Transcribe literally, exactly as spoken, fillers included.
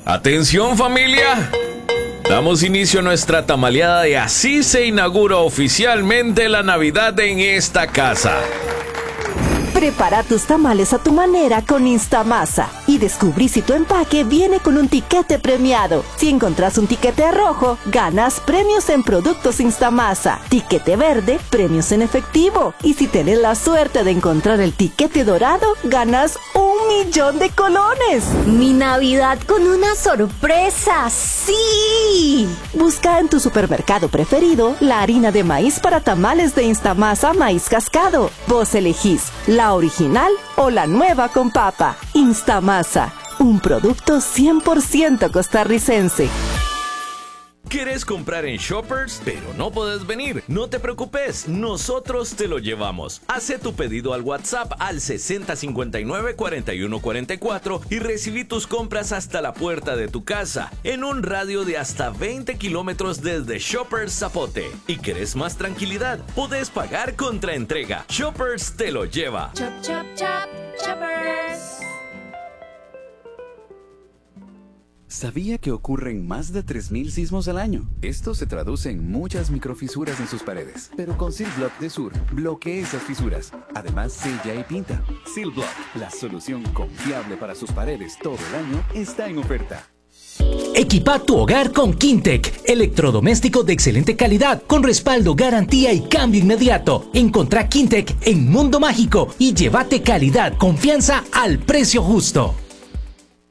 Atención familia, damos inicio a nuestra tamaleada y así se inaugura oficialmente la Navidad en esta casa. Prepara tus tamales a tu manera con Instamasa y descubrí si tu empaque viene con un tiquete premiado. Si encontrás un tiquete rojo, ganas premios en productos Instamasa. Tiquete verde, premios en efectivo. Y si tenés la suerte de encontrar el tiquete dorado, ganas un millón de colones. Mi Navidad con una sorpresa, ¡sí! Busca en tu supermercado preferido la harina de maíz para tamales de Instamasa Maíz Cascado. Vos elegís la original o la nueva con papa. Instamasa, un producto cien por ciento costarricense. ¿Quieres comprar en Shoppers, pero no puedes venir? No te preocupes, nosotros te lo llevamos. Hace tu pedido al WhatsApp al sesenta cincuenta y nueve cuarenta y uno cuarenta y cuatro y recibí tus compras hasta la puerta de tu casa, en un radio de hasta veinte kilómetros desde Shoppers Zapote. ¿Y querés más tranquilidad? Podés pagar contra entrega. Shoppers te lo lleva. Chop, chop, chop, Shoppers. ¿Sabía que ocurren más de tres mil sismos al año? Esto se traduce en muchas microfisuras en sus paredes. Pero con Seal Block de Sur, bloquea esas fisuras. Además, sella y pinta. Seal Block, la solución confiable para sus paredes todo el año, está en oferta. Equipa tu hogar con Quintec, electrodoméstico de excelente calidad, con respaldo, garantía y cambio inmediato. Encontrá Quintec en Mundo Mágico y llévate calidad, confianza al precio justo.